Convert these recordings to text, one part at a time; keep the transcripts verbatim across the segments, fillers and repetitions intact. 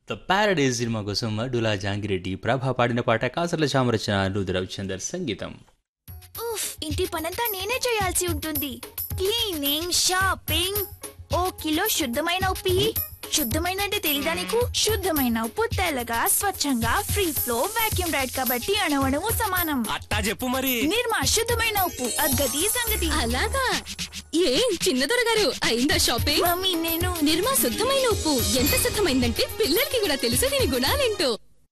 The Paradise cinema కోసం మడులా జాంగిరెడ్డి ప్రభా పాడిన పాట కాసర్ల చామరచన అనురాధ రవిచందర్ సంగీతం. ఉఫ్, ఇంటి పనంతా నేనే చేయాల్సి ఉంటుంది. క్లీనింగ్, షాపింగ్, ఓ కిలో శుద్ధమైన ఉప్పి. శుద్ధమైన అంటే తెలీదా నీకు? శుద్ధమైన ఉప్పు తెల్లగా స్వచ్ఛంగా ఫ్రీ ఫ్లో వాక్యూమ్ రైడ్ కాబట్టి అణువణువు సమానం. అట్టా చెప్పు మరి. నిర్మా శుద్ధమైన ఉప్పు అగ్గది సంగతి. అలాగా ఏం చిన్నదొర గారు అయిందా షాపింగ్? మమ్మీ నేను నిర్మా శుద్ధమైన ఉప్పు ఎంత శుద్ధమైందంటే పిల్లలకి కూడా తెలుసు దీని గుణాలేంటో.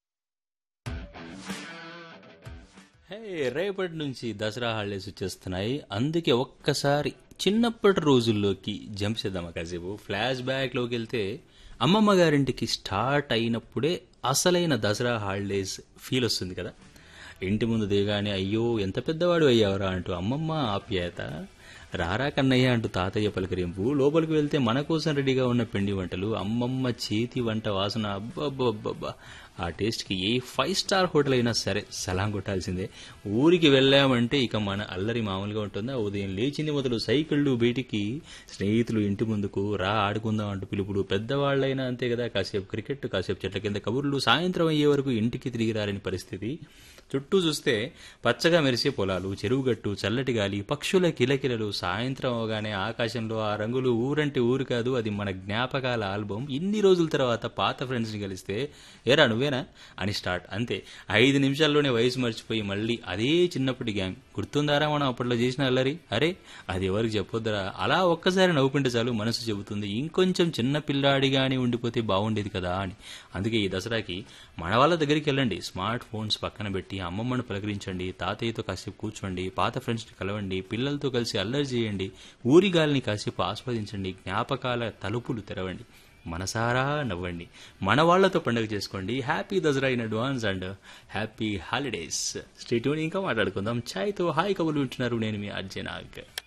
హే, రేపటి నుంచి దసరా హాలిడేస్ వచ్చేస్తున్నాయి. అందుకే ఒక్కసారి చిన్నప్పటి రోజుల్లోకి జంప్ చేద్దామా కాసేపు. ఫ్లాష్ బ్యాక్లోకి వెళ్తే అమ్మమ్మ గారింటికి స్టార్ట్ అయినప్పుడే అసలైన దసరా హాలిడేస్ ఫీల్ వస్తుంది కదా. ఇంటి ముందు దిగానే అయ్యో ఎంత పెద్దవాడు అయ్యావరా అంటూ అమ్మమ్మ ఆప్యాయత, రారా కన్నయ్య అంటూ తాతయ్య పలకరింపు, లోపలికి వెళ్తే మన కోసం రెడీగా ఉన్న పిండి వంటలు, అమ్మమ్మ చేతి వంట వాసన, అబ్బబ్బబ్బబ్బా ఆ టేస్ట్కి ఏ ఫైవ్ స్టార్ హోటల్ అయినా సరే సలాం కొట్టాల్సిందే. ఊరికి వెళ్ళామంటే ఇక మన అల్లరి మామూలుగా ఉంటుందా. ఉదయం లేచింది మొదలు సైకిళ్ళు బయటికి, స్నేహితులు ఇంటి ముందుకు రా ఆడుకుందాం అంటూ పిలుపుడు, పెద్దవాళ్ళైనా అంతే కదా, కాసేపు క్రికెట్, కాసేపు చెట్ల కింద కబుర్లు, సాయంత్రం అయ్యే వరకు ఇంటికి తిరిగి రాలని పరిస్థితి. చుట్టూ చూస్తే పచ్చగా మెరిసే పొలాలు, చెరువుగట్టు, చల్లటి గాలి, పక్షుల కిలకిలలు, సాయంత్రం అవగానే ఆకాశంలో ఆ రంగులు. ఊరంటే ఊరు కాదు, అది మన జ్ఞాపకాల ఆల్బమ్. ఇన్ని రోజుల తర్వాత పాత ఫ్రెండ్స్ని కలిస్తే ఏరా నువ్వేనా అని స్టార్ట్. అంతే, ఐదు నిమిషాల్లోనే వయసు మర్చిపోయి మళ్ళీ అదే చిన్నప్పటి గ్యాంగ్. గుర్తుందారా మనం అప్పట్లో చేసిన అల్లరి? అరే అది ఎవరికి చెప్పొద్దరా. అలా ఒక్కసారి నవ్వుకుంటే చాలు మనసు చెబుతుంది ఇంకొంచెం చిన్న పిల్లాడిగానే ఉండిపోతే బాగుండేది కదా అని. అందుకే ఈ దసరాకి మన వాళ్ళ దగ్గరికి వెళ్ళండి, స్మార్ట్ ఫోన్స్ పక్కన పెట్టి అమ్మమ్మను పలకరించండి, తాతయ్యతో కాసేపు కూర్చోండి, పాత ఫ్రెండ్స్ని కలవండి, పిల్లలతో కలిసి అల్లరి చేయండి, ఊరి గాలిని కాసేపు ఆస్వాదించండి, జ్ఞాపకాల తలుపులు తెరవండి, మనసారా నవ్వండి, మన వాళ్లతో పండుగ చేసుకోండి. Happy Dasara in advance and happy holidays. Stay tune. ఇంకా మాట్లాడుకుందాం ఛాయ్తో. హాయ్ కబుర్లు వింటున్నారు, నేను మీ అర్జయ్ నాగ్.